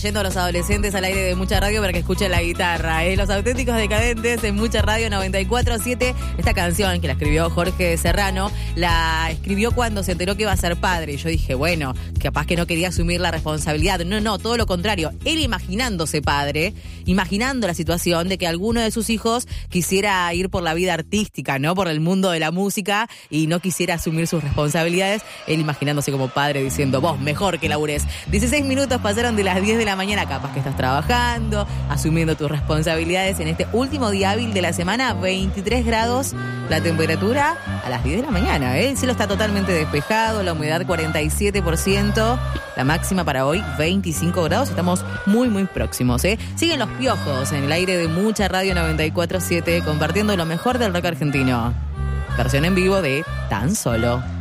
Yendo a los adolescentes al aire de Mucha Radio para que escuchen la guitarra. Los Auténticos Decadentes en Mucha Radio 94.7. Esta canción que la escribió Jorge Serrano, la escribió cuando se enteró que iba a ser padre. Yo dije, bueno, capaz que no quería asumir la responsabilidad. No, todo lo contrario. Él imaginándose padre, imaginando la situación de que alguno de sus hijos quisiera ir por la vida artística, ¿no? Por el mundo de la música y no quisiera asumir sus responsabilidades. Él imaginándose como padre diciendo, vos, mejor que labures. 16 minutos pasaron de las 10 de la mañana, capaz que estás trabajando, asumiendo tus responsabilidades en este último día hábil de la semana, 23 grados la temperatura a las 10 de la mañana, ¿eh? El cielo está totalmente despejado, la humedad 47%, la máxima para hoy 25 grados, estamos muy próximos, ¿eh? Siguen los piojos en el aire de Mucha Radio 94.7, compartiendo lo mejor del rock argentino. Versión en vivo de Tan Solo.